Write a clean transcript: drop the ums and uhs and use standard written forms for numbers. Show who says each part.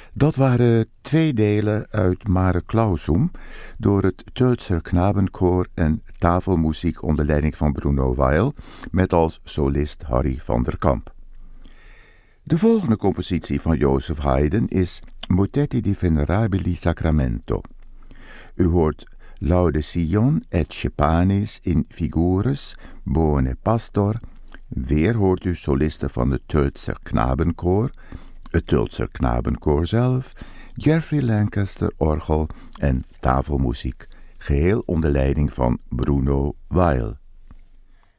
Speaker 1: Dat waren 2 delen uit Mare Clausum door het Tölzer Knabenkoor en tafelmuziek onder leiding van Bruno Weil met als solist Harry van der Kamp. De volgende compositie van Joseph Haydn is Motetti di Venerabili Sacramento. U hoort Laude Sion et Scepanis in figures bone pastor. Weer hoort u solisten van het Tölzer Knabenkoor, het Tölzer Knabenkoor zelf, Geoffrey Lancaster orgel en tafelmuziek, geheel onder leiding van Bruno Weil.